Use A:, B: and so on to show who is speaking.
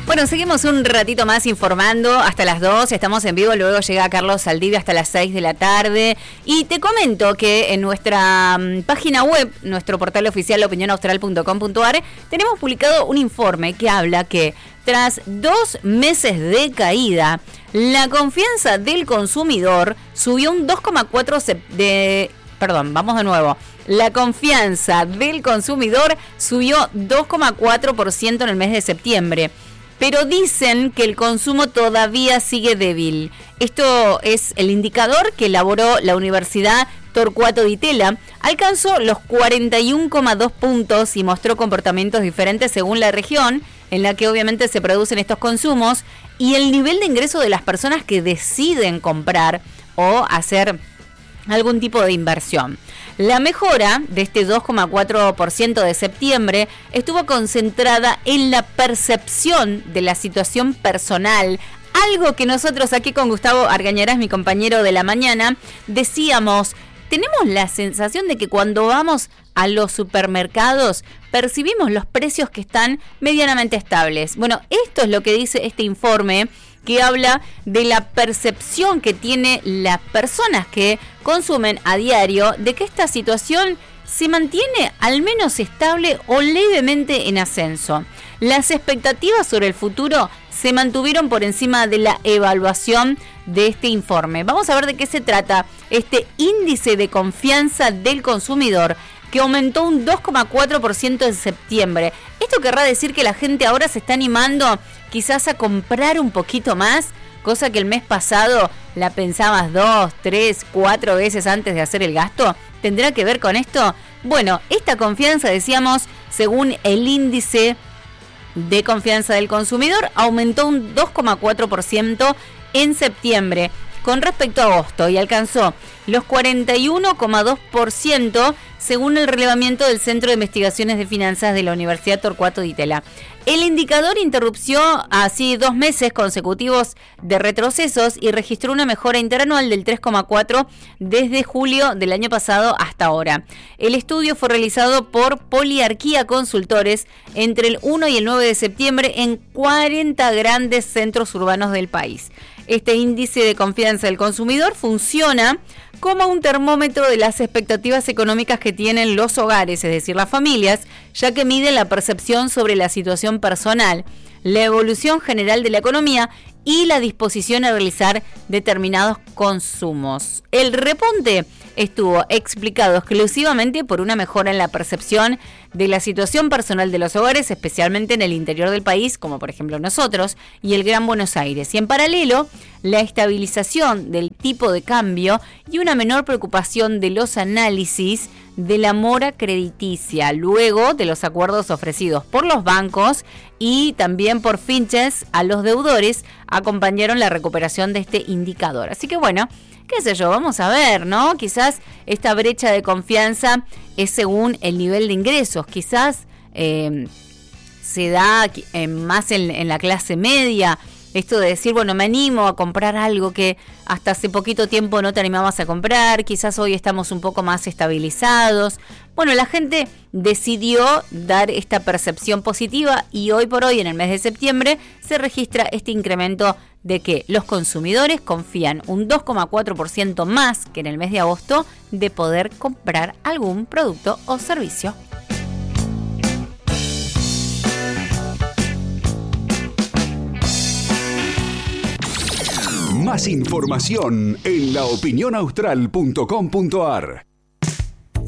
A: Bueno, seguimos un ratito más informando hasta las 2, estamos en vivo, luego llega Carlos Saldivia hasta las 6 de la tarde. Y te comento que en nuestra página web, nuestro portal oficial opinionaustral.com.ar, tenemos publicado un informe que habla que tras 2 meses de caída, la confianza del consumidor subió un 2,4%. Vamos de nuevo. La confianza del consumidor subió 2,4% en el mes de septiembre. Pero dicen que el consumo todavía sigue débil. Esto es el indicador que elaboró la Universidad Torcuato Di Tella. Alcanzó los 41,2 puntos y mostró comportamientos diferentes según la región en la que obviamente se producen estos consumos y el nivel de ingreso de las personas que deciden comprar o hacer algún tipo de inversión. La mejora de este 2,4% de septiembre estuvo concentrada en la percepción de la situación personal, algo que nosotros aquí con Gustavo Argañarás, mi compañero de la mañana, decíamos, tenemos la sensación de que cuando vamos a los supermercados percibimos los precios que están medianamente estables. Bueno, esto es lo que dice este informe, que habla de la percepción que tienen las personas que consumen a diario de que esta situación se mantiene al menos estable o levemente en ascenso. Las expectativas sobre el futuro se mantuvieron por encima de la evaluación de este informe. Vamos a ver de qué se trata este índice de confianza del consumidor, que aumentó un 2,4% en septiembre. Esto querrá decir que la gente ahora se está animando quizás a comprar un poquito más, cosa que el mes pasado la pensabas 2, 3, 4 veces antes de hacer el gasto. ¿Tendrá que ver con esto? Bueno, esta confianza, decíamos, según el índice de confianza del consumidor, aumentó un 2,4% en septiembre con respecto a agosto y alcanzó los 41,2% según el relevamiento del Centro de Investigaciones de Finanzas de la Universidad Torcuato Di Tella. El indicador interrumpió así 2 meses consecutivos de retrocesos y registró una mejora interanual del 3,4% desde julio del año pasado hasta ahora. El estudio fue realizado por Poliarquía Consultores entre el 1 y el 9 de septiembre en 40 grandes centros urbanos del país. Este índice de confianza del consumidor funciona como un termómetro de las expectativas económicas que tienen los hogares, es decir, las familias, ya que mide la percepción sobre la situación personal, la evolución general de la economía y la disposición a realizar determinados consumos. El repunte estuvo explicado exclusivamente por una mejora en la percepción de la situación personal de los hogares, especialmente en el interior del país, como por ejemplo nosotros, y el Gran Buenos Aires. Y en paralelo, la estabilización del tipo de cambio y una menor preocupación de los análisis de la mora crediticia, luego de los acuerdos ofrecidos por los bancos y también por Fitch a los deudores, acompañaron la recuperación de este indicador. Así que bueno, qué sé yo, vamos a ver, ¿no? Quizás esta brecha de confianza es según el nivel de ingresos, quizás se da más en la clase media, esto de decir, bueno, me animo a comprar algo que hasta hace poquito tiempo no te animabas a comprar, quizás hoy estamos un poco más estabilizados. Bueno, la gente decidió dar esta percepción positiva y hoy por hoy, en el mes de septiembre, se registra este incremento de que los consumidores confían un 2,4% más que en el mes de agosto de poder comprar algún producto o servicio.
B: Más información en laopinionaustral.com.ar.